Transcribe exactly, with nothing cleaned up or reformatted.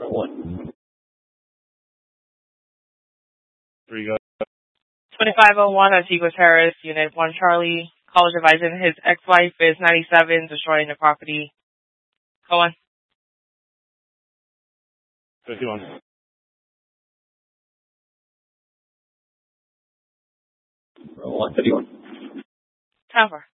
One. Three go. twenty-five oh one Antigua Terrace, Unit one Charlie. College advising his ex-wife is ninety-seven, destroying the property. Go on. fifty-one. One fifty-one. Cover.